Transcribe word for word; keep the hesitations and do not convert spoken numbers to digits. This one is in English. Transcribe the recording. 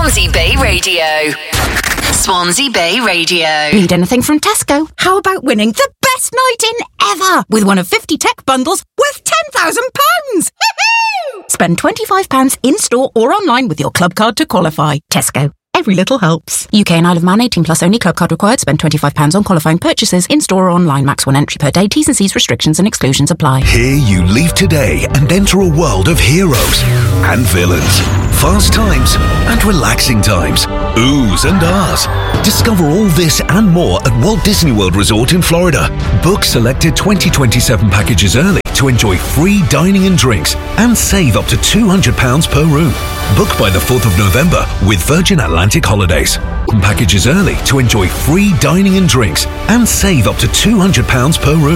Swansea Bay Radio. Swansea Bay Radio. Need anything from Tesco? How about winning the best night in ever with one of fifty tech bundles worth ten thousand pounds? Spend twenty-five pounds in-store or online with your club card to qualify. Tesco. Every little helps. U K and Isle of Man, eighteen plus only. Club card required. Spend twenty-five pounds on qualifying purchases in-store or online. Max one entry per day. T's and C's restrictions and exclusions apply. Here you leave today and enter a world of heroes and villains. Fast times and relaxing times. Oohs and ahs. Discover all this and more at Walt Disney World Resort in Florida. Book selected twenty twenty-seven packages early to enjoy free dining and drinks and save up to two hundred pounds per room. Book by the fourth of November with Virgin Atlantic Holidays. Packages early to enjoy free dining and drinks and save up to two hundred pounds per room.